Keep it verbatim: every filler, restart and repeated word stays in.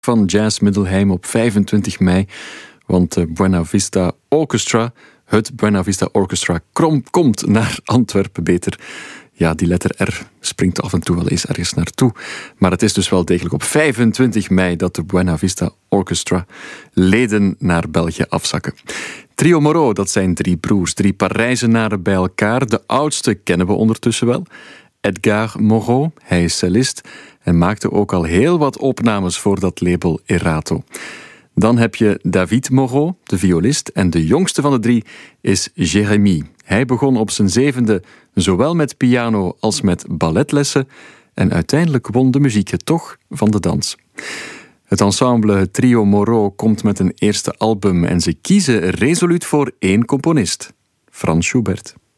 van Jazz Middelheim op vijfentwintig mei. Want de Buena Vista Orchestra, het Buena Vista Orchestra, krom, komt naar Antwerpen. Beter, ja, die letter R springt af en toe wel eens ergens naartoe. Maar het is dus wel degelijk op vijfentwintig mei dat de Buena Vista Orchestra leden naar België afzakken. Trio Moreau, dat zijn drie broers, drie Parijzenaren bij elkaar. De oudste kennen we ondertussen wel. Edgar Moreau, hij is cellist en maakte ook al heel wat opnames voor dat label Erato. Dan heb je David Moreau, de violist, en de jongste van de drie is Jérémy. Hij begon op zijn zevende zowel met piano als met balletlessen en uiteindelijk won de muziek het toch van de dans. Het ensemble het Trio Moreau komt met een eerste album en ze kiezen resoluut voor één componist, Franz Schubert.